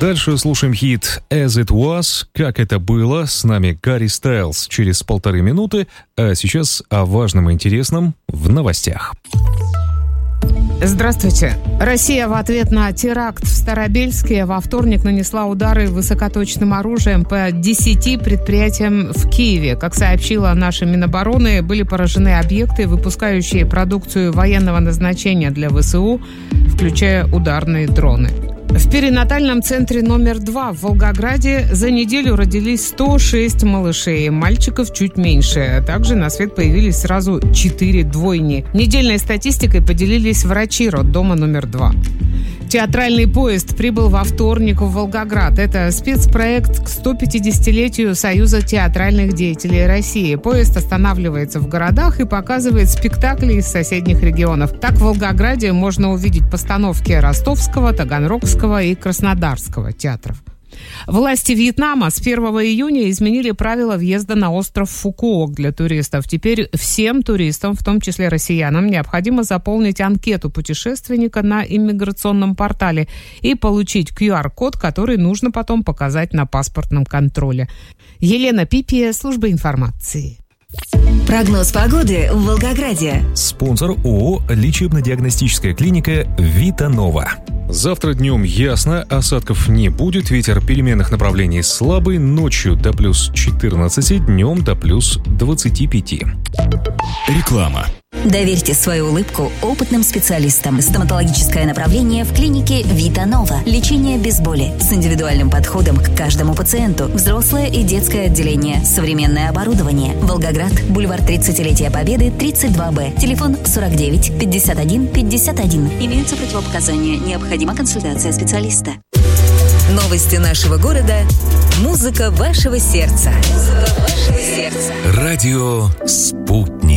Дальше слушаем хит «As It Was», «Как это было». С нами Гарри Стайлз через 1,5 минуты. А сейчас о важном и интересном в новостях. Здравствуйте. Россия в ответ на теракт в Старобельске во вторник нанесла удары высокоточным оружием по 10 предприятиям в Киеве. Как сообщила наша Минобороны, были поражены объекты, выпускающие продукцию военного назначения для ВСУ, включая ударные дроны. В перинатальном центре номер 2 в Волгограде за неделю родились 106 малышей, мальчиков чуть меньше. Также на свет появились сразу 4 двойни. Недельной статистикой поделились врачи роддома номер 2. Театральный поезд прибыл во вторник в Волгоград. Это спецпроект к 150-летию Союза театральных деятелей России. Поезд останавливается в городах и показывает спектакли из соседних регионов. Так в Волгограде можно увидеть постановки Ростовского, Таганрогского и Краснодарского театров. Власти Вьетнама с 1 июня изменили правила въезда на остров Фукуок для туристов. Теперь всем туристам, в том числе россиянам, необходимо заполнить анкету путешественника на иммиграционном портале и получить QR-код, который нужно потом показать на паспортном контроле. Елена Пипия, служба информации. Прогноз погоды в Волгограде. Спонсор ООО «Лечебно-диагностическая клиника Витанова». Завтра днем ясно, осадков не будет, ветер переменных направлений слабый, ночью до плюс 14, днем до плюс 25. Реклама. Доверьте свою улыбку опытным специалистам. Стоматологическое направление в клинике Витанова. Лечение без боли с индивидуальным подходом к каждому пациенту. Взрослое и детское отделение. Современное оборудование. Волгоград, бульвар 30-летия Победы, 32Б. Телефон 49 51 51. Имеются противопоказания. Необходима консультация специалиста. Новости нашего города. Музыка вашего сердца. Радио «Спутник».